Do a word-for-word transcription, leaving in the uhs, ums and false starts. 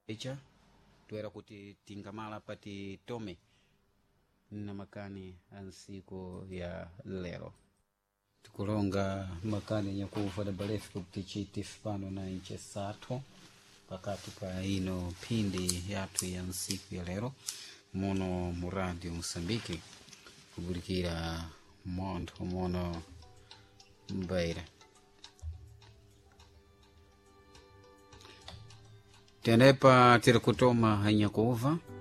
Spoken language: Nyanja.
icha toera kuti tingamala pati tome na makani ansiku ya lero tikulonga makani nyakufa da balefu kuti chitifu pano na inche sato pakati pa ino pindi yatu ya nsiku ya lero mono muradi Msambiki kubulikira mondo mono mbaira tenepa tiri kutoma hanyakuva